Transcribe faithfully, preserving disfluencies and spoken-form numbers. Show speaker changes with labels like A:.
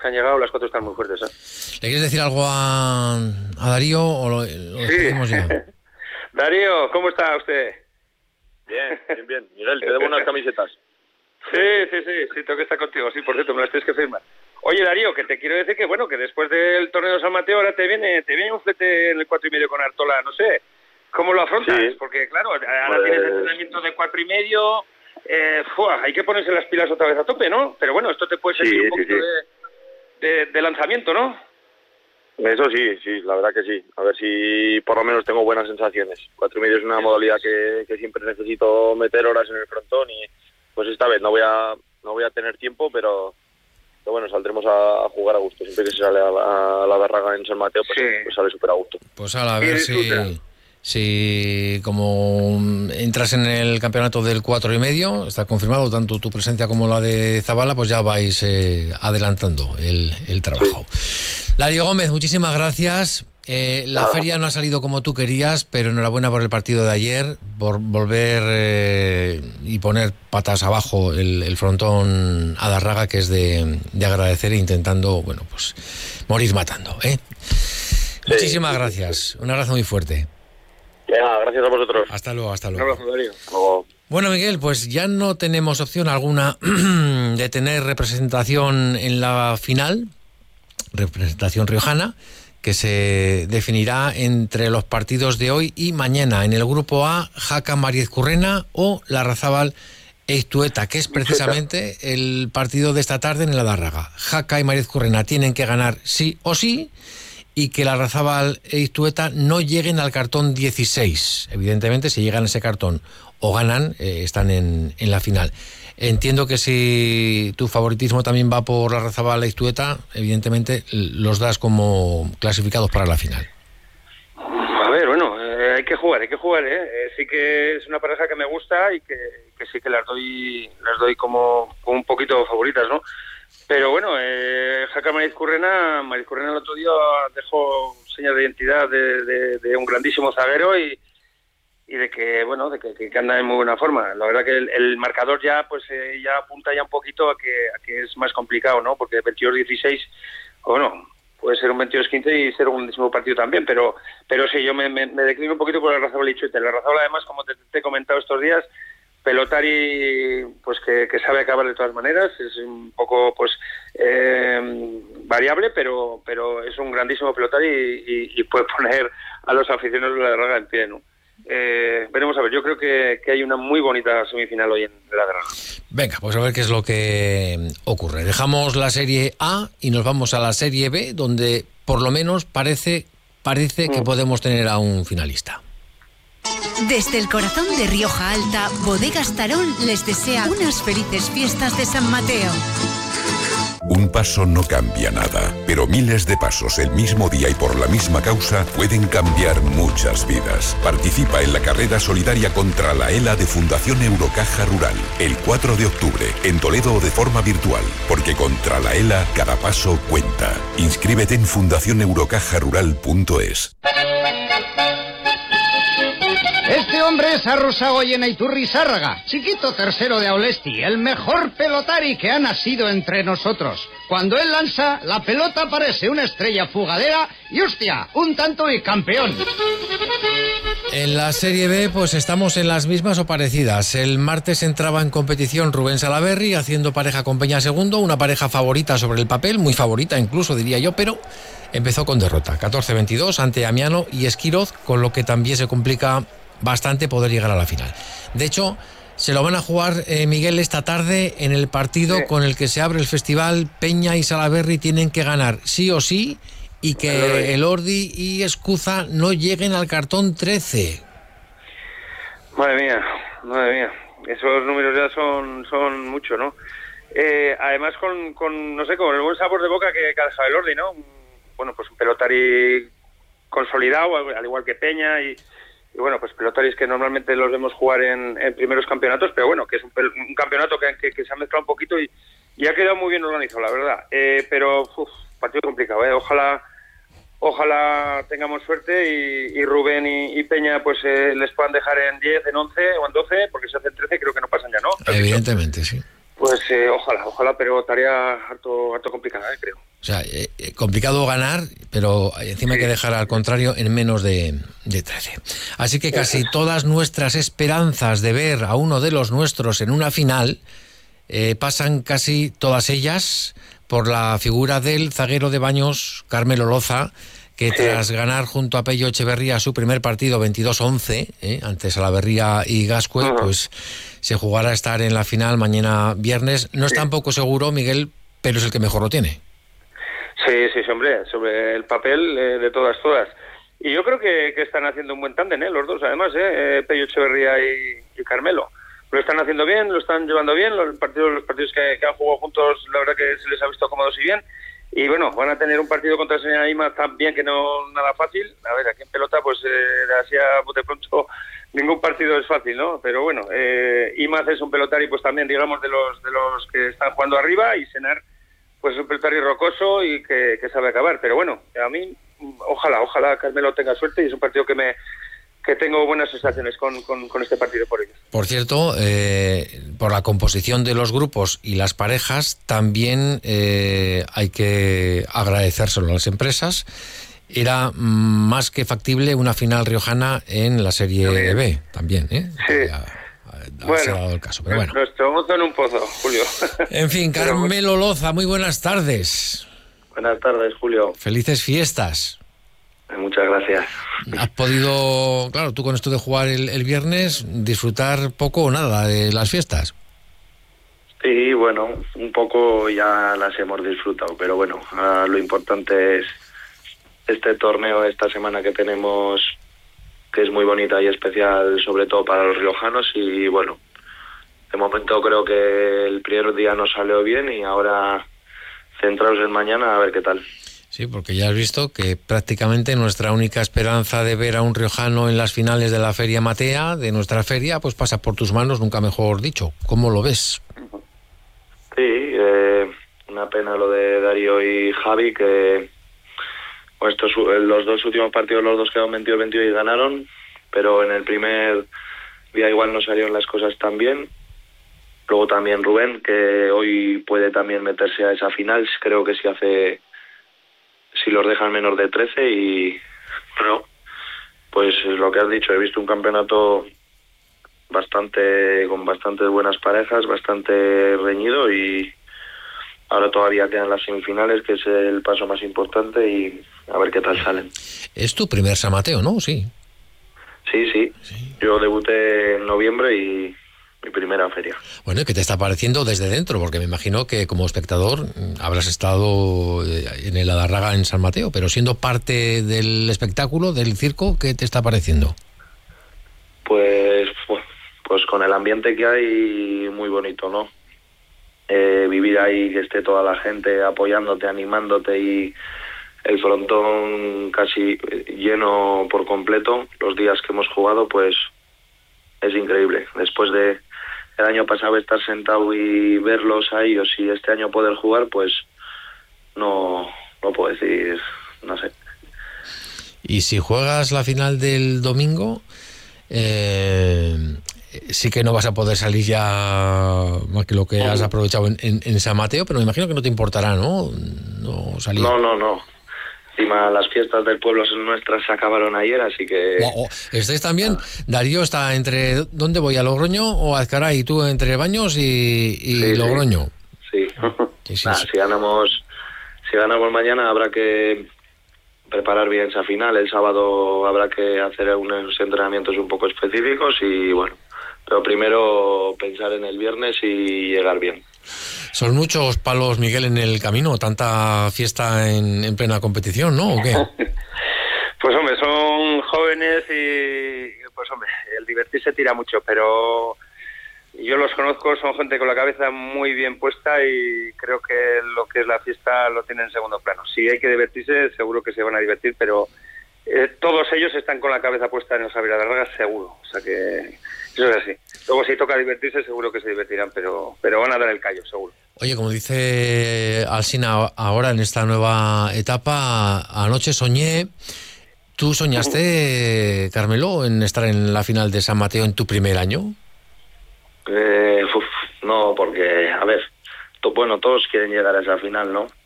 A: han llegado, las cuatro están muy fuertes, ¿eh?
B: ¿Le quieres decir algo a, a Darío o lo, lo despedimos ya?
A: Darío, ¿cómo está usted?
C: Bien, bien, bien. Miguel, te debo unas camisetas.
A: Sí, sí, sí, sí, tengo que estar contigo, sí, por cierto, me las tienes que firmar. Oye, Darío, que te quiero decir que, bueno, que después del torneo de San Mateo ahora te viene te viene un flete en el cuatro y medio con Artola, no sé, ¿cómo lo afrontas? Sí. Porque, claro, ahora pues... tienes entrenamiento de cuatro y medio, eh, ¡fua! Hay que ponerse las pilas otra vez a tope, ¿no? Pero bueno, esto te puede servir sí, un poquito sí, sí. De, de, de lanzamiento, ¿no?
C: Eso sí, sí, la verdad que sí. A ver si por lo menos tengo buenas sensaciones. Cuatro y medio es una modalidad que, que siempre necesito meter horas en el frontón y pues esta vez no voy a no voy a tener tiempo, pero... Pero bueno, saldremos a, a jugar a gusto. Siempre que se sale a, a la Barraga en San Mateo, pues, sí. pues sale súper a gusto.
B: Pues a ver si, si como entras en el campeonato del cuatro y medio, está confirmado tanto tu presencia como la de Zabala, pues ya vais eh, adelantando el, el trabajo. Sí. Darío Gómez, muchísimas gracias. Eh, la Nada. feria no ha salido como tú querías, pero enhorabuena por el partido de ayer, por volver eh, y poner patas abajo el, el frontón Adarraga, que es de, de agradecer, intentando, bueno, pues morir matando, ¿eh? Sí. Muchísimas gracias, un abrazo muy fuerte.
C: Venga, gracias a vosotros.
B: Hasta luego, hasta luego.
A: Un abrazo, Darío.
C: Luego.
B: Bueno, Miguel, pues ya no tenemos opción alguna de tener representación en la final, representación riojana, que se definirá entre los partidos de hoy y mañana. En el grupo A, Jaca Mariezcurrena o Larrazábal Eiztueta, que es precisamente el partido de esta tarde en el Adarraga. Jaca y Mariezcurrena tienen que ganar sí o sí y que Larrazábal Eiztueta no lleguen al cartón dieciséis. Evidentemente, si llegan a ese cartón o ganan, eh, están en, en la final. Entiendo que si tu favoritismo también va por Larrazábal Eiztueta, evidentemente los das como clasificados para la final.
A: A ver, bueno, eh, hay que jugar, hay que jugar, ¿eh? Eh, sí que es una pareja que me gusta y que, que sí que las doy las doy como, como un poquito favoritas, ¿no? Pero bueno, eh, Jaca Mariezcurrena, Mariezcurrena el otro día dejó señas de identidad de, de, de un grandísimo zaguero y y de que, bueno, de que, que anda en muy buena forma. La verdad que el, el marcador ya pues eh, ya apunta ya un poquito a que a que es más complicado, ¿no? Porque veintidós dieciséis, bueno, puede ser un veintidós quince y ser un décimo partido también, pero pero sí, yo me, me, me declino un poquito por el Larrazábal Eiztueta. El Larrazábal, además, como te, te he comentado estos días, pelotari pues que, que sabe acabar de todas maneras, es un poco pues eh, variable, pero pero es un grandísimo pelotari y, y, y puede poner a los aficionados de la Larraga en pie, ¿no? Eh, veremos a ver, yo creo que, que hay una muy bonita semifinal hoy en la Adarraga.
B: Venga, pues a ver qué es lo que ocurre. Dejamos la Serie A y nos vamos a la Serie B, donde por lo menos parece, parece mm. que podemos tener a un finalista.
D: Desde el corazón de Rioja Alta, Bodegas Tarón les desea unas felices fiestas de San Mateo.
E: Un paso no cambia nada, pero miles de pasos el mismo día y por la misma causa pueden cambiar muchas vidas. Participa en la carrera solidaria contra la ELA de Fundación Eurocaja Rural, el cuatro de octubre, en Toledo o de forma virtual, porque contra la ELA cada paso cuenta. Inscríbete en fundación eurocaja rural punto es.
F: Este hombre es Arrosagoy en Iturrizárraga, chiquito tercero de Aulesti, el mejor pelotari que ha nacido entre nosotros. Cuando él lanza, la pelota parece una estrella fugadera y ¡hostia! Un tanto y campeón.
B: En la Serie B, pues estamos en las mismas o parecidas. El martes entraba en competición Rubén Salaberry, haciendo pareja con Peña Segundo, una pareja favorita sobre el papel, muy favorita incluso diría yo, pero empezó con derrota, catorce veintidós ante Amiano y Esquiroz, con lo que también se complica bastante poder llegar a la final. De hecho, se lo van a jugar, eh, Miguel, esta tarde en el partido sí. con el que se abre el festival. Peña y Salaberry tienen que ganar sí o sí y que el Ordi y Escuza no lleguen al cartón trece.
A: Madre mía, madre mía, esos números ya son son mucho, ¿no? Eh, además con, con, no sé, con el buen sabor de boca que, que ha dejado el Ordi, ¿no? Bueno, pues un pelotari consolidado, al igual que Peña y Y bueno, pues pelotaris que normalmente los vemos jugar en, en primeros campeonatos, pero bueno, que es un, un campeonato que, que, que se ha mezclado un poquito y, y ha quedado muy bien organizado, la verdad. Eh, pero, uf, partido complicado, ¿eh? Ojalá ojalá tengamos suerte y, y Rubén y, y Peña pues eh, les puedan dejar en diez, en once o en doce, porque si hacen trece creo que no pasan ya, ¿no?
B: Evidentemente, sí.
A: Pues eh, ojalá, ojalá, pero tarea harto, harto complicada, eh, creo.
B: O sea, eh, eh, complicado ganar, pero encima sí. Hay que dejar al contrario en menos de, de trece. Así que casi todas nuestras esperanzas de ver a uno de los nuestros en una final eh, pasan casi todas ellas por la figura del zaguero de Baños, Carmelo Loza, que sí. Tras ganar junto a Pello Echeverría su primer partido veintidós once, eh, ante Salaverría y Gascue, uh-huh. pues se jugará a estar en la final mañana viernes. No es sí. Tampoco seguro, Miguel, pero es el que mejor lo tiene.
A: Sí, sí, hombre, sobre el papel eh, de todas, todas. Y yo creo que, que están haciendo un buen tándem, ¿eh? Los dos, además, ¿eh? Pello Echeverría y, y Carmelo. Lo están haciendo bien, lo están llevando bien. Los partidos los partidos que, que han jugado juntos, la verdad que se les ha visto cómodos y bien. Y bueno, van a tener un partido contra Señora Ima también, que no nada fácil. A ver, aquí en pelota, pues eh, así a bote pronto, ningún partido es fácil, ¿no? Pero bueno, eh, Imaz es un pelotari, pues también, digamos, de los de los que están jugando arriba, y Senar, pues es un pelotari rocoso y que, que sabe acabar. Pero bueno, a mí, ojalá, ojalá Carmelo tenga suerte, y es un partido que me que tengo buenas sensaciones con, con, con este partido por ellos.
B: Por cierto, eh, por la composición de los grupos y las parejas, también eh, hay que agradecérselo a las empresas. Era más que factible una final riojana en la Serie B, también, ¿eh?
A: Sí.
B: Ya,
A: bueno,
B: se ha dado el caso, pero bueno.
A: Nuestro mozo en un pozo, Julio.
B: En fin, Carmelo Loza, muy buenas tardes.
C: Buenas tardes, Julio.
B: Felices fiestas.
C: Muchas gracias.
B: ¿Has podido, claro, tú con esto de jugar el, el viernes, disfrutar poco o nada de las fiestas?
C: Sí, bueno, un poco ya las hemos disfrutado, pero bueno, uh, lo importante es este torneo, esta semana que tenemos, que es muy bonita y especial, sobre todo para los riojanos, y bueno, de momento creo que el primer día nos salió bien, y ahora centraos en mañana a ver qué tal.
B: Sí, porque ya has visto que prácticamente nuestra única esperanza de ver a un riojano en las finales de la Feria Matea, de nuestra feria, pues pasa por tus manos, nunca mejor dicho. ¿Cómo lo ves?
C: Sí, eh, una pena lo de Darío y Javi, que pues, estos, los dos últimos partidos los dos quedaron veintidós veintidós y ganaron, pero en el primer día igual no salieron las cosas tan bien. Luego también Rubén, que hoy puede también meterse a esa final, creo que si hace... si los dejan menos de trece, y bueno, pues lo que has dicho, he visto un campeonato bastante con bastantes buenas parejas, bastante reñido, y ahora todavía quedan las semifinales, que es el paso más importante, y a ver qué tal salen.
B: Es tu primer San Mateo, ¿no? Sí.
C: Sí, sí. sí. Yo debuté en noviembre y mi primera feria.
B: Bueno, ¿y qué te está pareciendo desde dentro? Porque me imagino que como espectador habrás estado en el Adarraga en San Mateo, pero siendo parte del espectáculo, del circo, ¿qué te está pareciendo?
C: Pues, pues, pues con el ambiente que hay, muy bonito, ¿no? Eh, vivir ahí, que esté toda la gente apoyándote, animándote, y el frontón casi lleno por completo, los días que hemos jugado, pues es increíble. Después de el año pasado estar sentado y verlos a ellos, y este año poder jugar, pues no, no puedo decir, no sé.
B: Y si juegas la final del domingo, eh, sí que no vas a poder salir ya más que lo que has aprovechado en, en, en San Mateo, pero me imagino que no te importará, ¿no? No salir.
C: No, no, no. Encima las fiestas del pueblo nuestras se acabaron ayer, así que...
B: Oh, oh. ¿Estáis también? Ah. Darío está entre... ¿Dónde voy? ¿A Logroño o a Azcaray? ¿Y tú entre Baños y, y
C: sí,
B: Logroño?
C: Sí. sí. sí, nah, sí. Si ganamos si ganamos mañana habrá que preparar bien esa final. El sábado habrá que hacer unos entrenamientos un poco específicos, y bueno, pero primero pensar en el viernes y llegar bien.
B: Son muchos palos, Miguel, en el camino, tanta fiesta en, en plena competición, ¿no? ¿O qué?
A: Pues hombre, son jóvenes y pues hombre, el divertirse tira mucho, pero yo los conozco, son gente con la cabeza muy bien puesta, y creo que lo que es la fiesta lo tienen en segundo plano. Si hay que divertirse, seguro que se van a divertir, pero eh, todos ellos están con la cabeza puesta en el Javier Adarraga, seguro. O sea que eso es así. Luego si toca divertirse, seguro que se divertirán, pero pero van a dar el callo, seguro.
B: Oye, como dice Alsina ahora en esta nueva etapa, anoche soñé. ¿Tú soñaste, Carmelo, en estar en la final de San Mateo en tu primer año?
C: Eh, uf, no, porque, a ver, to, bueno, todos quieren llegar a esa final, ¿no?